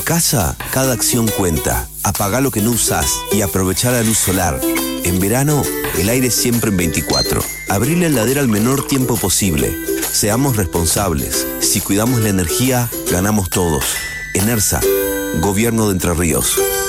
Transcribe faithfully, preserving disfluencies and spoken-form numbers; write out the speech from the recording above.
casa, cada acción cuenta. Apagá lo que no usás y aprovechá la luz solar. En verano, el aire siempre en veinticuatro. Abrí la heladera al menor tiempo posible. Seamos responsables. Si cuidamos la energía, ganamos todos. ENERSA, Gobierno de Entre Ríos.